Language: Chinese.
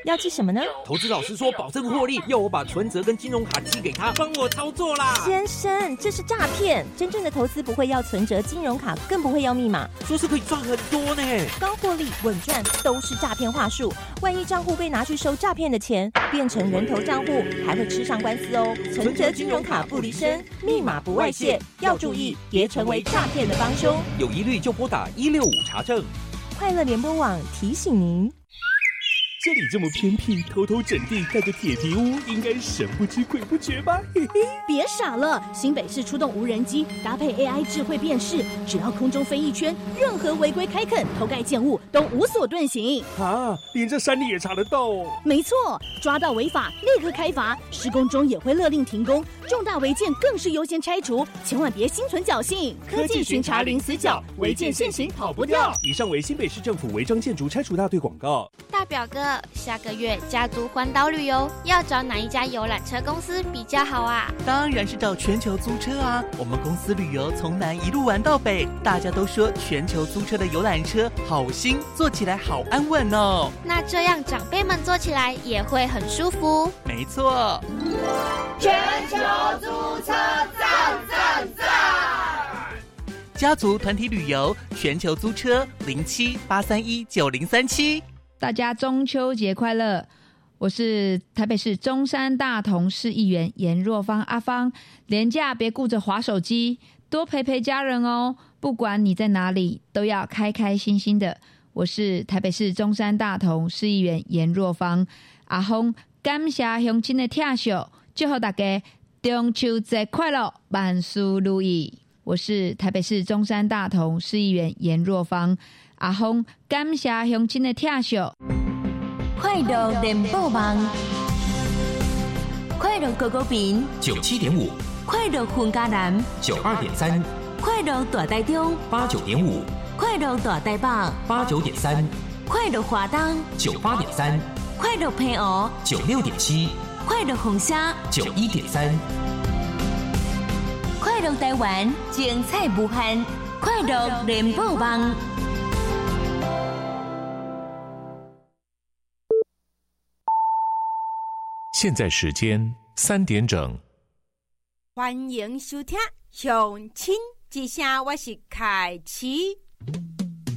要寄什么呢？ 投资老师说保证获利，要我把存折跟金融卡寄给他，帮我操作啦。 先生，这是诈骗！真正的投资不会要存折、金融卡，更不会要密码。 说是可以赚很多呢， 高获利、稳赚都是诈骗话术。万一账户被拿去收诈骗的钱，变成人头账户，还会吃上官司哦。存折、金融卡不离身，密码不外泄，要注意，别成为诈骗的帮凶。 有疑虑就拨打165查证。 快乐联播网提醒您。 这里这么偏僻，偷偷整地盖个铁皮屋，应该神不知鬼不觉吧？嘿嘿， 别傻了！新北市出动无人机，搭配 AI 智慧辨识，只要空中飞一圈，任何违规开垦、偷盖建物都无所遁形。 啊，连这山里也查得到哦？ 没错，抓到违法立刻开罚，施工中也会勒令停工，重大违建更是优先拆除，千万别心存侥幸。 科技巡查零死角，违建现行跑不掉。以上为新北市政府违章建筑拆除大队广告。 大表哥，下个月家族环岛旅游要找哪一家游览车公司比较好啊？ 当然是找全球租车啊！我们公司旅游从南一路玩到北，大家都说全球租车的游览车好新，坐起来好安稳哦。 那这样长辈们坐起来也会很舒服。 没错， 全球租车赞赞赞！ 家族团体旅游，全球租车07-831-9037。 大家中秋节快乐！我是台北市中山大同市议员颜若芳阿芳。连假别顾着滑手机，多陪陪家人哦。不管你在哪里，都要开开心心的。我是台北市中山大同市议员颜若芳阿芳，感谢乡亲的疼惜，祝福大家中秋节快乐，万事如意。我是台北市中山大同市议员颜若芳阿芳，感谢乡亲的疼惜。 快乐联播网，快乐狗狗饼 97.5， 快乐混家南 92.3， 快乐大台中 89.5， 快乐大台北 89.3， 快乐华东 98.3， 快乐平湖 96.7， 快乐红沙 91.3， 快乐台湾精彩无限，快乐联播网。 现在时间3点整， 欢迎收听《乡亲之声》，我是凯琪。